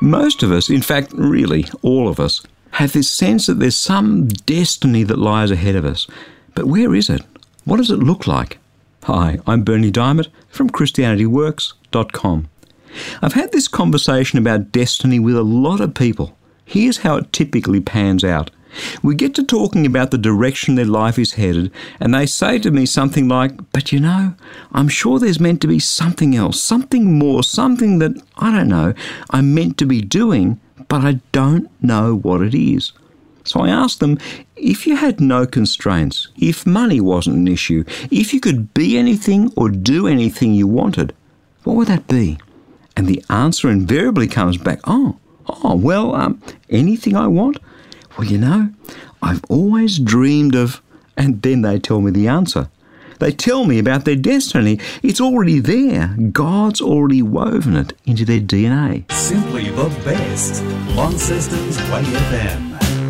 Most of us, in fact, really all of us, have this sense that there's some destiny that lies ahead of us. But where is it? What does it look like? Hi, I'm Berni Dymet from ChristianityWorks.com. I've had this conversation about destiny with a lot of people. Here's how it typically pans out. We get to talking about the direction their life is headed, and they say to me something like, but you know, I'm sure there's meant to be something else, something more, something that, I don't know, I'm meant to be doing, but I don't know what it is. So I asked them, if you had no constraints, if money wasn't an issue, if you could be anything or do anything you wanted, what would that be? And the answer invariably comes back, anything I want? Well, you know, I've always dreamed of, and then they tell me the answer. They tell me about their destiny. It's already there. God's already woven it into their DNA. Simply the best. Long Systems Way FM.